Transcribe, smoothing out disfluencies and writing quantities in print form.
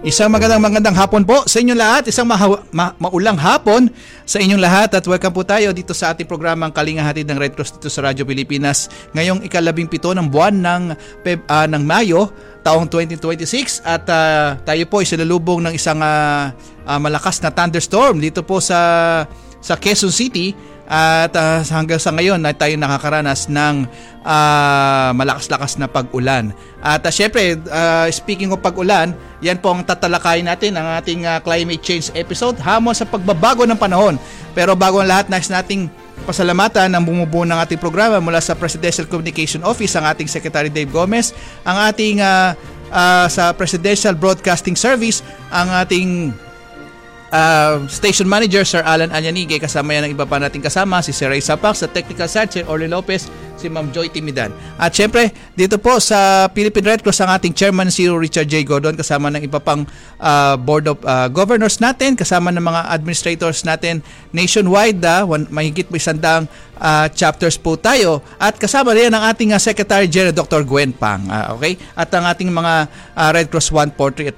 Isang magandang hapon po sa inyong lahat. Isang maulang hapon sa inyong lahat at welcome po tayo dito sa ating programang Kalinga Hatid ng Red Cross dito sa Radyo Pilipinas ngayong ika-17 ng buwan ng Mayo taong 2026 at tayo po ay silalubong ng isang malakas na thunderstorm dito po sa Quezon City. At hanggang sa ngayon ay tayo nakakaranas ng malakas-lakas na pag-ulan. At syempre, speaking of pag-ulan, yan po ang tatalakayin natin ang ating climate change episode, hamon sa pagbabago ng panahon. Pero bago ang lahat, nais nating pasalamatan ang bumubuo ng ating programa mula sa Presidential Communication Office, ang ating Secretary Dave Gomez, ang ating sa Presidential Broadcasting Service, ang ating Station Manager Sir Alan Anyanige, kasama yan ng iba pa nating kasama, si Sir Ray Sapak, sa Technical Side, Sir Orly Lopez, si Ma'am Joy Timidan. At syempre, dito po sa Philippine Red Cross, ang ating Chairman si Richard J. Godon, kasama ng iba pang Board of Governors natin, kasama ng mga administrators natin nationwide, mahigit may 100 chapters po tayo, at kasama rin ang ating Secretary General Dr. Gwen Pang, okay? At ang ating mga Red Cross 143 at